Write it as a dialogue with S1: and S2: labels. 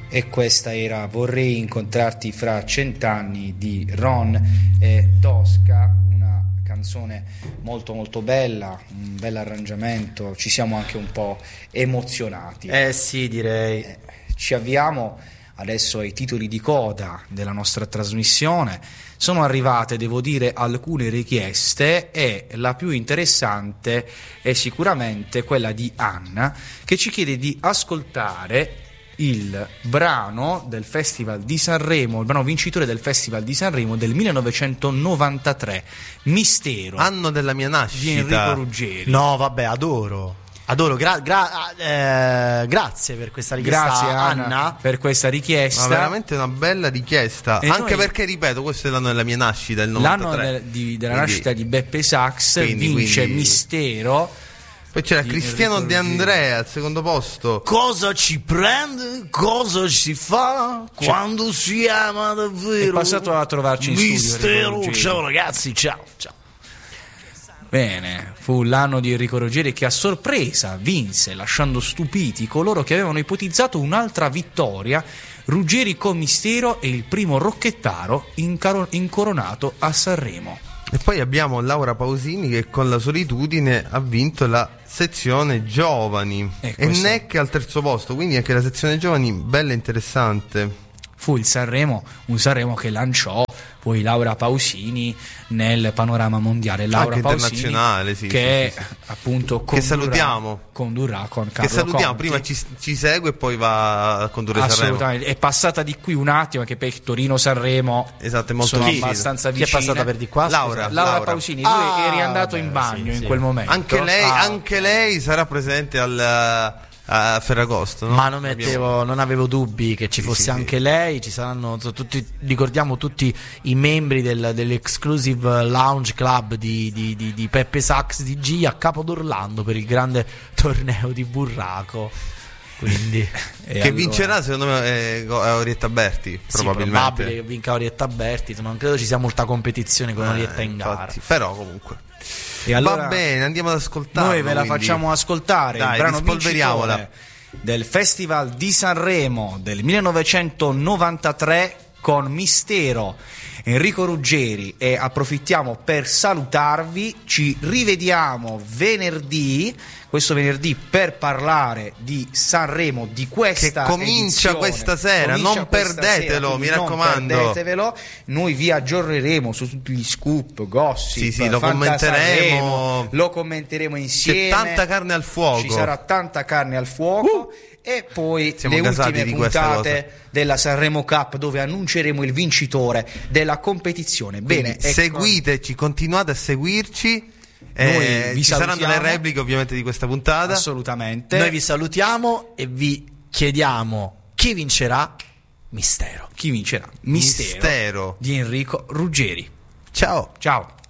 S1: E questa era Vorrei incontrarti fra 100 anni di Ron e Tosca, una canzone molto molto bella, un bel arrangiamento, ci siamo anche un po' emozionati.
S2: Sì, direi.
S1: Ci avviamo adesso ai titoli di coda della nostra trasmissione. Sono arrivate, devo dire, alcune richieste e la più interessante è sicuramente quella di Anna, che ci chiede di ascoltare il brano del Festival di Sanremo, il brano vincitore del Festival di Sanremo del 1993, Mistero,
S3: anno della mia nascita,
S1: di Enrico Ruggeri.
S2: No, vabbè, adoro, grazie per questa richiesta.
S1: Grazie Anna per questa richiesta.
S3: Ma veramente una bella richiesta.
S1: E
S3: anche
S1: noi,
S3: perché, ripeto, questo è l'anno della mia nascita, il 93.
S1: L'anno della nascita di Beppe Sax, vince Mistero.
S3: Poi c'era Cristiano De Andrea al secondo posto.
S2: Cosa ci prende, cosa ci fa quando si ama davvero.
S1: È passato a trovarci in
S2: Mistero.
S1: studio.
S2: Ciao ragazzi, ciao.
S1: Bene, fu l'anno di Enrico Ruggeri che a sorpresa vinse, lasciando stupiti coloro che avevano ipotizzato un'altra vittoria. Ruggeri con Mistero è il primo rocchettaro incoronato a Sanremo.
S3: E poi abbiamo Laura Pausini che con La solitudine ha vinto la sezione giovani e Neck al terzo posto, quindi anche la sezione giovani bella e interessante.
S1: Fu il Sanremo, un Sanremo che lanciò poi Laura Pausini nel panorama mondiale. Laura
S3: anche
S1: Pausini,
S3: internazionale, sì,
S1: che
S3: sì.
S1: appunto
S3: che salutiamo,
S1: condurrà con Carlo
S3: che salutiamo,
S1: Conti.
S3: prima ci segue e poi va a condurre
S1: Assolutamente.
S3: Sanremo.
S1: È passata di qui un attimo, che per Torino-Sanremo
S3: esatto, è molto
S1: sono
S3: vicino.
S1: abbastanza
S2: Chi è
S1: vicine.
S2: passata per di qua?
S3: Laura
S1: Pausini, lui è riandato in bagno in quel momento.
S3: Anche lei sarà presente a Ferragosto, no?
S2: Ma non avevo dubbi che ci fosse anche lei. Ci saranno tutti, ricordiamo tutti i membri dell'Exclusive Lounge Club di Peppe Sax DG a Capo d'Orlando per il grande torneo di burraco. Quindi
S3: che vincerà secondo me è Orietta Berti, probabilmente.
S2: Sì, probabile che vinca Orietta Berti. Non credo ci sia molta competizione con Orietta in gara,
S3: però comunque.
S1: E allora,
S3: va bene, andiamo ad ascoltare.
S1: Noi ve la facciamo ascoltare.
S3: Dai,
S1: il brano vincitore del Festival di Sanremo del 1993 con Mistero, Enrico Ruggeri. E approfittiamo per salutarvi. Ci rivediamo questo venerdì per parlare di Sanremo, di questa
S3: che comincia
S1: edizione.
S3: questa sera, non perdetelo, mi raccomando.
S1: Non perdetevelo. Noi vi aggiorneremo su tutti gli scoop, gossip,
S3: sì, lo
S1: commenteremo insieme.
S3: C'è tanta carne al fuoco.
S1: Ci sarà tanta carne al fuoco. E poi
S3: siamo
S1: le ultime
S3: di
S1: puntate della Sanremo Cup, dove annunceremo il vincitore della competizione. Bene,
S3: seguiteci, continuate a seguirci.
S1: Noi
S3: ci saranno le repliche ovviamente di questa puntata.
S1: Assolutamente.
S2: Noi vi salutiamo e vi chiediamo chi vincerà. Mistero.
S1: Chi vincerà? Mistero di Enrico Ruggeri.
S3: Ciao.